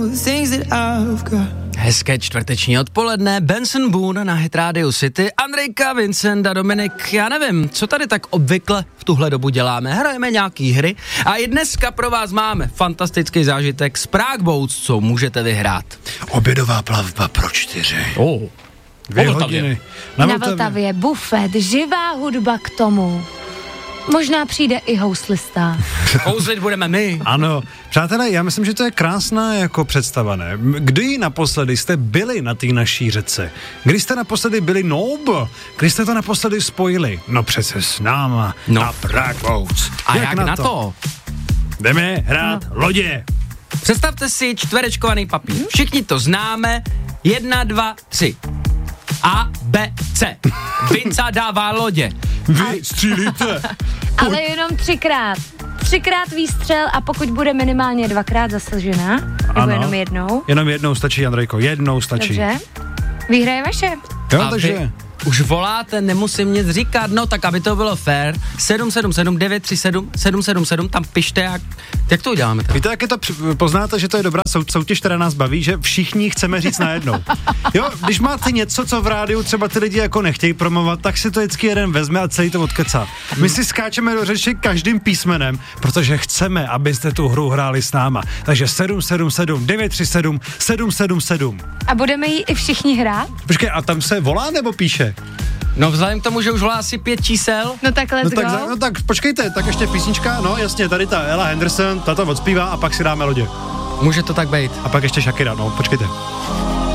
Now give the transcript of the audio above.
Hezké čtvrteční odpoledne, Benson Boone na Hit Radio City, Andrejka, Vincent a Dominik, já nevím, co tady tak obvykle v tuhle dobu děláme, hrajeme nějaký hry a i dneska pro vás máme fantastický zážitek z Prague Boats, co můžete vyhrát. Obědová plavba pro 4. 2 hodiny. Na Vltavě bufet, živá hudba k tomu. Možná přijde i houslista. Houslit budeme my. Ano, přátelé, já myslím, že to je krásná jako představa, ne? Kdy naposledy jste byli na té naší řece? Kdy jste naposledy byli Kdy jste to naposledy spojili? No přece s náma na Prague Boats. A jak na to? Jdeme hrát lodě. Představte si čtverečkovaný papír. Všichni to známe. 1, 2, 3. A, B, C. Vinca dává lodě. Vy střílíte. Ale jenom 3krát. 3krát výstřel a pokud bude minimálně 2krát zasažená, nebo jenom jednou. Jenom jednou stačí, Andrejko, jednou stačí. Dobře. Výhra je vaše. Jo, a takže... Už voláte, nemusím nic říkat, no tak aby to bylo fair, 777 937 777, tam pište, jak to uděláme tady? Víte, jak je to, poznáte, že to je dobrá soutěž, která nás baví, že všichni chceme říct najednou. Jo, když máte něco, co v rádiu třeba ty lidi jako nechtějí promovat, tak si to vždycky jeden vezme a celý to odkecá. My si skáčeme do řeči každým písmenem, protože chceme, abyste tu hru hráli s náma. Takže 777 937 777. A budeme ji i všichni hrát? Počkej, a tam se volá nebo píše? No vzhledem k tomu, že už volá asi 5 čísel. No tak let's go. No tak počkejte, tak ještě písnička, no jasně, tady ta Ella Henderson, ta to odspívá a pak si dáme lodě. Může to tak být. A pak ještě Shakira, no počkejte.